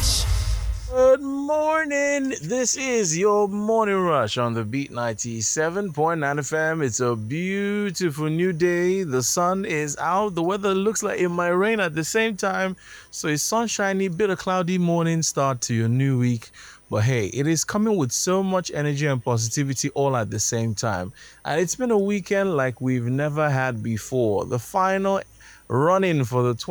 Rush. Good morning. This is your morning rush on the Beat 97.9 FM. It's a beautiful new day. The sun is out. The weather looks like it might rain at the same time. So it's sunshiny, bit of cloudy morning start to your new week. But hey, it is coming with so much energy and positivity all at the same time. And it's been a weekend like we've never had before. The final running for the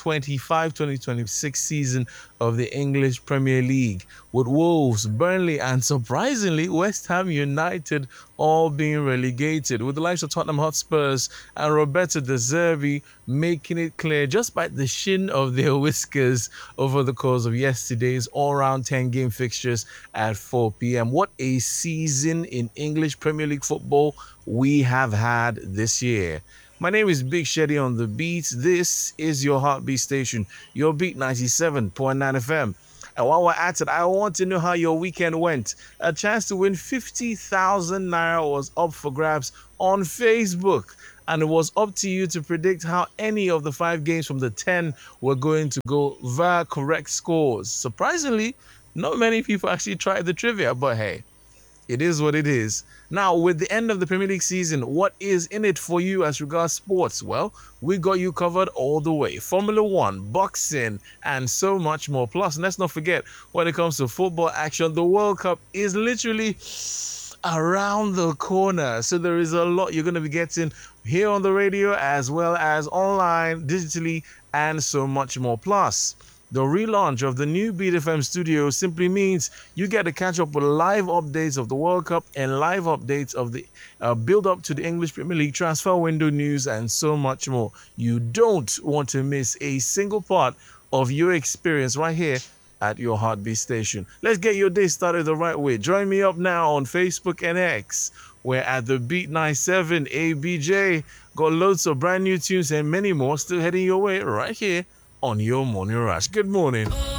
2025-2026 season of the English Premier League, with Wolves, Burnley, and surprisingly, West Ham United all being relegated, with the likes of Tottenham Hotspurs and Roberto De Zerbi making it clear just by the shin of their whiskers over the course of yesterday's all-round 10-game fixtures at 4 p.m. What a season in English Premier League football we have had this year. My name is Big Shetty on the beat. This is your heartbeat station, your Beat 97.9 FM. And while we're at it, I want to know how your weekend went. A chance to win 50,000 Naira was up for grabs on Facebook. And it was up to you to predict how any of the 5 games from the 10 were going to go via correct scores. Surprisingly, not many people actually tried the trivia, but hey, it is what it is. Now, with the end of the Premier League season, what is in it for you as regards sports? Well, we got you covered all the way. Formula One, boxing, and so much more. Plus, let's not forget, when it comes to football action, the World Cup is literally around the corner. So there is a lot you're going to be getting here on the radio as well as online, digitally, and so much more. Plus, the relaunch of the new Beat FM studio simply means you get to catch up with live updates of the World Cup and live updates of the build-up to the English Premier League transfer window news and so much more. You don't want to miss a single part of your experience right here at your heartbeat station. Let's get your day started the right way. Join me up now on Facebook and X. We're at the Beat 97 ABJ. Got loads of brand new tunes and many more still heading your way right here on your morning rush. Good morning.